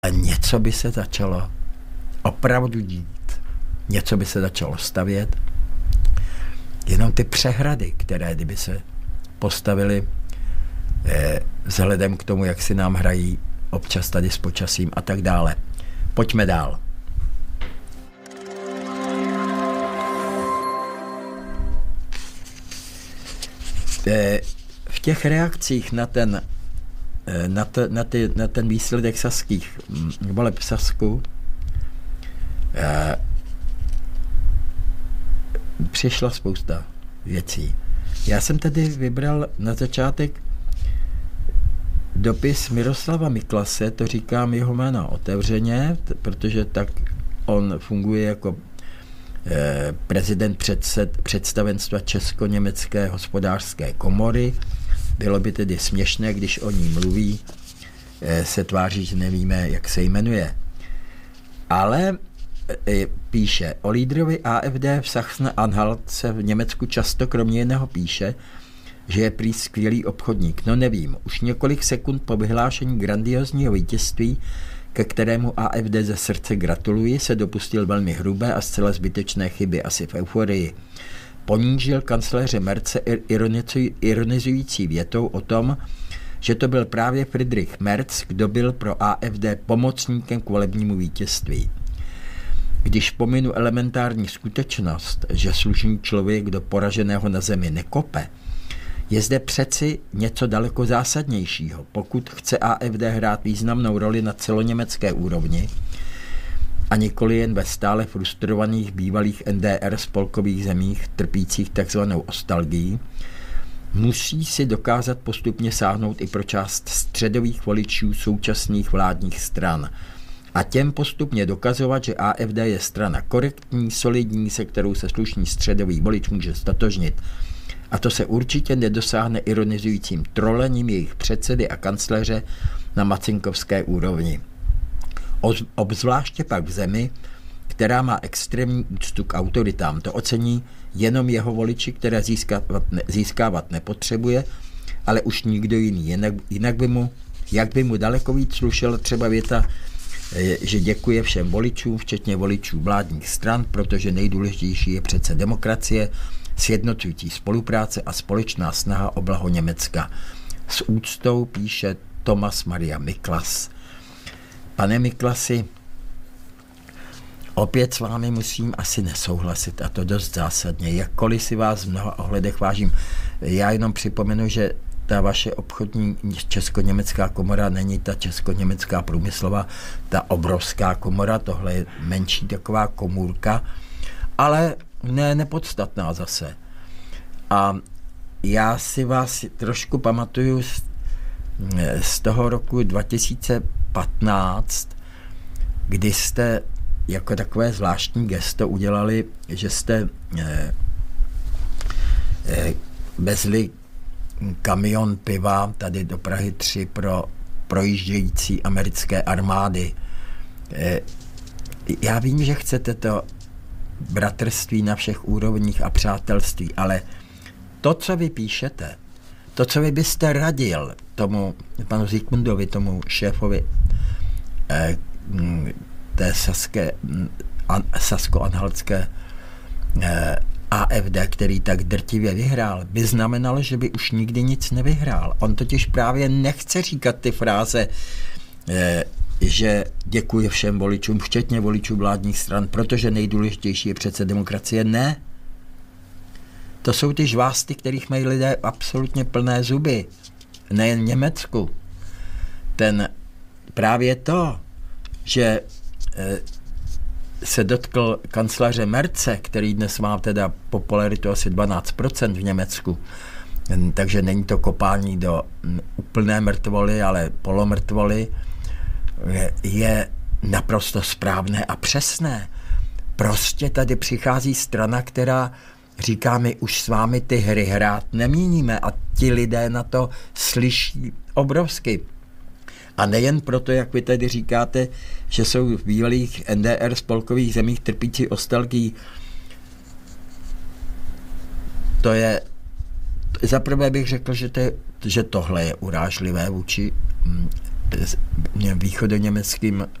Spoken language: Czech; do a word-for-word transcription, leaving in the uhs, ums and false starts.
A něco by se začalo opravdu dít. Něco by se začalo stavět. Jenom ty přehrady, které kdyby se postavily eh, vzhledem k tomu, jak si nám hrají občas tady s počasím a tak dále. Pojďme dál. Eh, v těch reakcích na ten, eh, na, to, na, ty, na ten výsledek saských voleb v Sasku eh, přišla spousta věcí. Já jsem tedy vybral na začátek dopis Miroslava Miklase, to říkám jeho jména otevřeně, t- protože tak on funguje jako eh, prezident předsed, představenstva Česko-německé hospodářské komory. Bylo by tedy směšné, když o ní mluví, eh, se tváří, že nevíme, jak se jmenuje. Ale eh, píše, o lídrovi A F D v Sachsen-Anhalt se v Německu často kromě jiného píše, že je prý skvělý obchodník. No nevím, už několik sekund po vyhlášení grandiozního vítězství, ke kterému A F D ze srdce gratuluji, se dopustil velmi hrubé a zcela zbytečné chyby, asi v euforii. Ponížil kancléře Merce ironizující větou o tom, že to byl právě Friedrich Merz, kdo byl pro A F D pomocníkem k volebnímu vítězství. Když pominu elementární skutečnost, že slušný člověk do poraženého na zemi nekope, je zde přeci něco daleko zásadnějšího. Pokud chce A F D hrát významnou roli na celoněmecké úrovni a nikoli jen ve stále frustrovaných bývalých N D R spolkových zemích trpících takzvanou ostalgií, musí si dokázat postupně sáhnout i pro část středových voličů současných vládních stran a těm postupně dokazovat, že A F D je strana korektní, solidní, se kterou se slušný středový volič může statožnit. A to se určitě nedosáhne ironizujícím trolením jejich předsedy a kancléře na macinkovské úrovni. Obzvláště pak v zemi, která má extrémní úctu k autoritám. To ocení jenom jeho voliči, které získávat, ne, získávat nepotřebuje, ale už nikdo jiný. Jinak, jinak by mu, jak by mu daleko víc slušela třeba věta, že děkuje všem voličům, včetně voličů vládních stran, protože nejdůležitější je přece demokracie, sjednocující spolupráce a společná snaha o blaho Německa. S úctou píše Thomas Maria Miklas. Pane Miklasi, opět s vámi musím asi nesouhlasit, a to dost zásadně, jakkoliv si vás v mnoha ohledech vážím. Já jenom připomenu, že ta vaše obchodní česko-německá komora není ta česko-německá průmyslová, ta obrovská komora, tohle je menší taková komůrka, ale ne nepodstatná zase. A já si vás trošku pamatuju z, z toho roku dva tisíce patnáct, kdy jste jako takové zvláštní gesto udělali, že jste eh, eh, vezli kamion piva tady do Prahy tři pro projíždějící americké armády. Eh, já vím, že chcete to bratrství na všech úrovních a přátelství, ale to, co vy píšete, to, co vy byste radil tomu panu Zikmundovi, tomu šéfovi eh, té saské, sasko-anhaltské eh, A F D, který tak drtivě vyhrál, by znamenalo, že by už nikdy nic nevyhrál. On totiž právě nechce říkat ty fráze, eh, že děkuje všem voličům, včetně voličů vládních stran, protože nejdůležitější je přece demokracie. Ne. To jsou ty žvásty, kterých mají lidé absolutně plné zuby. Nejen v Německu. Ten právě to, že eh, se dotkl kancléře Merce, který dnes má teda popularitu asi dvanáct procent v Německu, takže není to kopání do úplné mrtvoly, ale polomrtvoly, je naprosto správné a přesné. Prostě tady přichází strana, která říká, my už s vámi ty hry hrát nemíníme, a ti lidé na to slyší obrovsky. A nejen proto, jak vy tady říkáte, že jsou v bývalých N D R spolkových zemích trpící ostalgií. To je, zaprvé bych řekl, že, to je, že tohle je urážlivé vůči východoněmeckým